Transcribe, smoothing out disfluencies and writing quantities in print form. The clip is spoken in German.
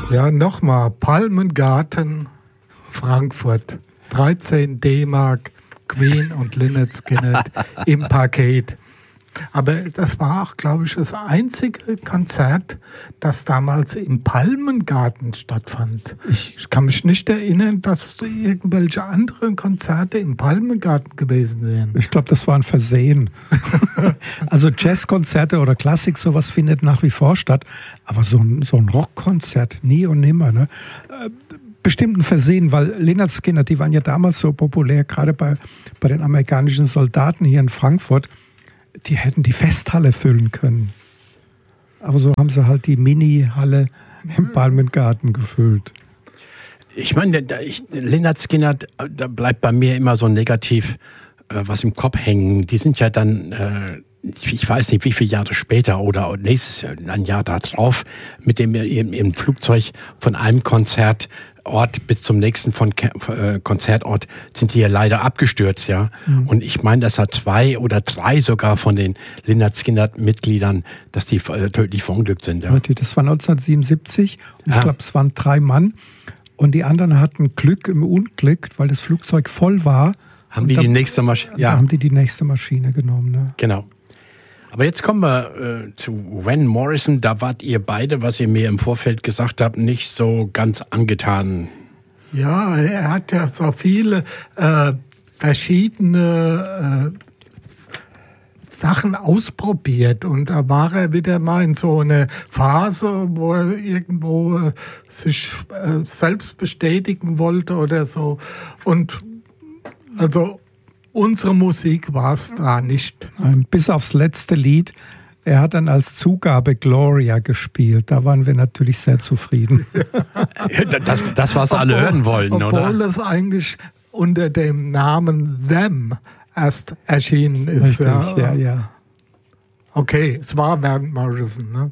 Ja, nochmal. Palmengarten, Frankfurt. 13 D-Mark, Queen und Lynyrd Skynyrd im Paket. Aber das war auch, glaube ich, das einzige Konzert, das damals im Palmengarten stattfand. Ich kann mich nicht erinnern, dass irgendwelche anderen Konzerte im Palmengarten gewesen wären. Ich glaube, das war ein Versehen. Also Jazzkonzerte oder Klassik, sowas findet nach wie vor statt. Aber so ein Rockkonzert, nie und nimmer, ne? Bestimmt ein Versehen, weil Lynyrd Skynyrd, die waren ja damals so populär, gerade bei den amerikanischen Soldaten hier in Frankfurt. Die hätten die Festhalle füllen können. Aber so haben sie halt die Mini-Halle im Palmengarten gefüllt. Ich meine, Lynyrd Skynyrd, da bleibt bei mir immer so negativ was im Kopf hängen. Die sind ja dann, ich weiß nicht, wie viele Jahre später oder nächstes Jahr, ein Jahr darauf, mit dem im Flugzeug von einem Konzertort bis zum nächsten Konzertort sind die ja leider abgestürzt, ja. Mhm. Und ich meine, dass 2 oder 3 sogar von den Lynyrd Skynyrd-Mitgliedern, dass die tödlich verunglückt sind, ja. Das war 1977 und ich glaube, es waren 3 Mann. Und die anderen hatten Glück im Unglück, weil das Flugzeug voll war. Haben die nächste Maschine? Ja, haben die nächste Maschine genommen, ne? Genau. Aber jetzt kommen wir zu Van Morrison. Da wart ihr beide, was ihr mir im Vorfeld gesagt habt, nicht so ganz angetan. Ja, er hat ja so viele verschiedene Sachen ausprobiert. Und da war er wieder mal in so eine Phase, wo er irgendwo sich selbst bestätigen wollte oder so. Und also unsere Musik war es da nicht. Bis aufs letzte Lied. Er hat dann als Zugabe Gloria gespielt. Da waren wir natürlich sehr zufrieden. Das was alle hören wollen, oder? Obwohl das eigentlich unter dem Namen Them erst erschienen ist. Richtig, ja. Okay, es war Van Morrison, ne?